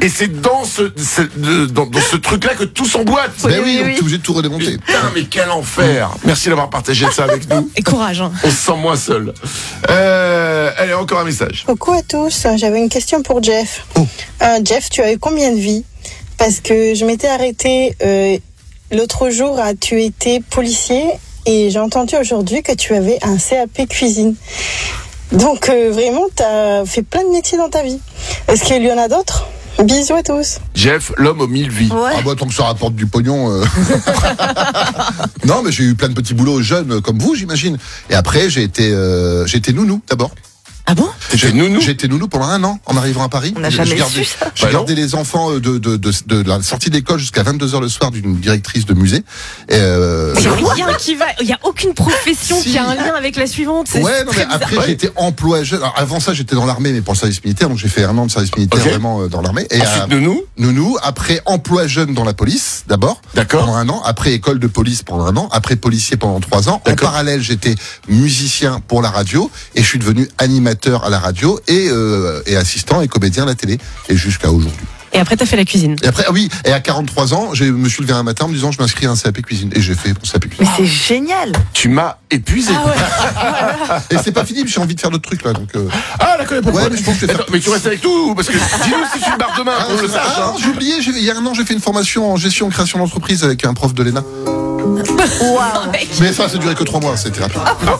Et c'est dans ce truc-là que tout s'emboîte. Ben oui, on est obligé de tout redémonter. Putain, mais quel enfer. Merci d'avoir partagé ça avec nous. Et courage. Hein. On se sent moins seul. Allez, encore un message. Coucou à tous, j'avais une question pour Jeff. Jeff, tu as eu combien de vies? Parce que je m'étais arrêtée l'autre jour, tu étais policier et j'ai entendu aujourd'hui que tu avais un CAP cuisine. Donc vraiment, tu as fait plein de métiers dans ta vie. Est-ce qu'il y en a d'autres? Bisous à tous. Jeff, l'homme aux 1000 vies. Ouais. Ah bah tant que ça rapporte du pognon. Non mais j'ai eu plein de petits boulots jeunes comme vous, j'imagine. Et après j'ai été nounou d'abord. Ah bon? J'ai été nounou pendant 1 an en arrivant à Paris. On n'a jamais su ça. J'ai gardé les enfants de la sortie d'école jusqu'à 22h le soir d'une directrice de musée. Il y a aucune profession qui a un lien avec la suivante. Ouais, non, mais après j'ai été emploi jeune. Alors, avant ça j'étais dans l'armée mais pour le service militaire, donc j'ai fait 1 an de service militaire vraiment dans l'armée. Et ensuite nounou, après emploi jeune dans la police d'abord. D'accord. Pendant 1 an, après école de police pendant 1 an, après policier pendant 3 ans. En parallèle j'étais musicien pour la radio et je suis devenu animateur à la radio et assistant et comédien à la télé et jusqu'à aujourd'hui. Et après t'as fait la cuisine. Et après oui, et à 43 ans, je me suis levé un matin en me disant je m'inscris à un CAP cuisine et j'ai fait mon CAP cuisine. Mais c'est génial. Tu m'as épuisé. Et c'est pas fini, j'ai envie de faire d'autres trucs là donc Ah d'accord, ouais, mais je pense que mais tu restes avec nous parce que dis-nous si tu me barres demain pour le sache. Non, j'ai oublié, il y a 1 an, j'ai fait une formation en gestion et création d'entreprise avec un prof de l'ENA. Wow. Mais ça duré que 3 mois, c'était rapide.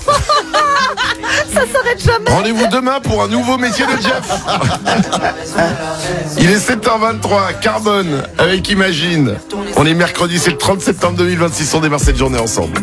Ça s'arrête jamais. Rendez-vous demain pour un nouveau métier de Jeff. Il est 7h23, Carbone avec Imagine. On est mercredi, c'est le 30 septembre 2026, on démarre cette journée ensemble.